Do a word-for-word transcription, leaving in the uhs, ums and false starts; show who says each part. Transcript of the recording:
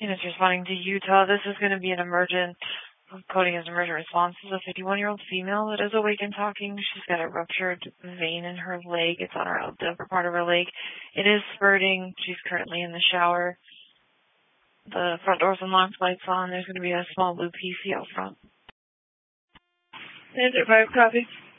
Speaker 1: Units responding to Utah. This is going to be an emergent, coding as emergent response. This is a fifty-one-year-old female that is awake and talking. She's got a ruptured vein in her leg. It's on her the upper part of her leg. It is spurting. She's currently in the shower. The front door's unlocked, lights on. There's going to be a small blue P C out front. Answer five, copy.